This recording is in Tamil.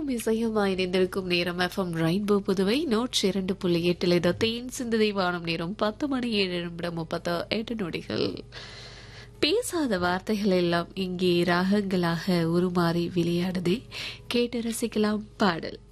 இசையும் இசையுமாய் இணைந்திருக்கும் நேரம் எஃப்எம் ரெயின்போ புதுவை 102.8 இது தேன் சிந்ததை வானம் நேரம் 10:07:38 பேசாத வார்த்தைகள் எல்லாம் இங்கே ராகங்களாக உருமாறி விளையாடுதே. கேட்டு ரசிக்கலாம் பாடல்.